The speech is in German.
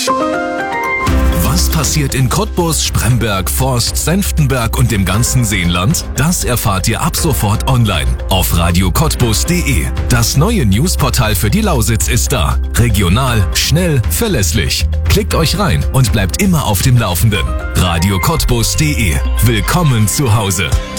Was passiert in Cottbus, Spremberg, Forst, Senftenberg und dem ganzen Seenland? Das erfahrt ihr ab sofort online auf radiocottbus.de. Das neue Newsportal für die Lausitz ist da. Regional, schnell, verlässlich. Klickt euch rein und bleibt immer auf dem Laufenden. radiocottbus.de. Willkommen zu Hause.